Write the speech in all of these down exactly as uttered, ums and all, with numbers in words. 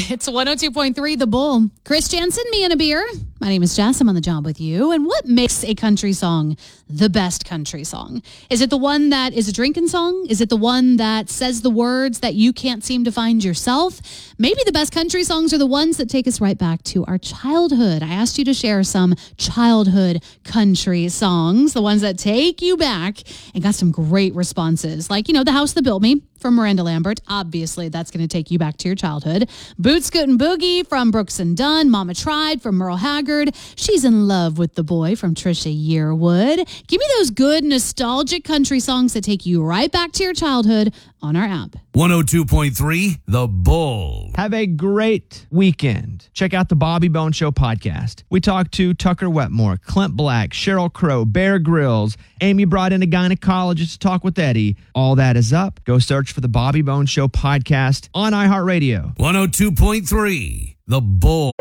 It's one oh two point three The Bull. Chris Jansen, me and a beer. My name is Jess. I'm on the job with you. And what makes a country song the best country song? Is it the one that is a drinking song? Is it the one that says the words that you can't seem to find yourself? Maybe the best country songs are the ones that take us right back to our childhood. I asked you to share some childhood country songs, the ones that take you back, and got some great responses. Like, you know, The House That Built Me from Miranda Lambert. Obviously, that's going to take you back to your childhood. Boot Scoot and Boogie from Brooks and Dunn. Mama Tried from Merle Haggard. She's in Love with the Boy from Trisha Yearwood. Give me those good nostalgic country songs that take you right back to your childhood on our app. one oh two point three The Bull. Have a great weekend. Check out the Bobby Bone Show podcast. We talked to Tucker Wetmore, Clint Black, Sheryl Crow, Bear Grylls. Amy brought in a gynecologist to talk with Eddie. All that is up. Go search for the Bobby Bone Show podcast on iHeartRadio. one oh two point three The Bull.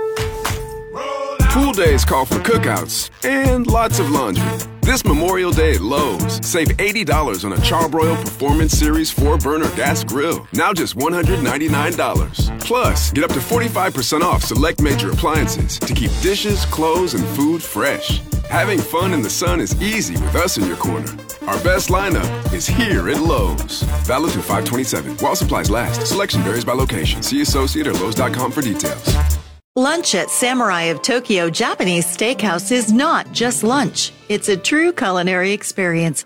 Pool days call for cookouts and lots of laundry. This Memorial Day at Lowe's, save eighty dollars on a Charbroil Performance Series four burner gas grill. Now just one hundred ninety-nine dollars. Plus, get up to forty-five percent off select major appliances to keep dishes, clothes, and food fresh. Having fun in the sun is easy with us in your corner. Our best lineup is here at Lowe's. Valid through five twenty-seven. While supplies last. Selection varies by location. See associate or Lowe's dot com for details. Lunch at Samurai of Tokyo Japanese Steakhouse is not just lunch. It's a true culinary experience